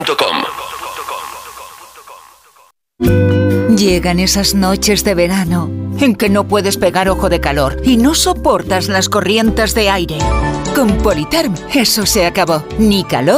Llegan esas noches de verano en que no puedes pegar ojo de calor y no soportas las corrientes de aire. Con Politerm eso se acabó. Ni calor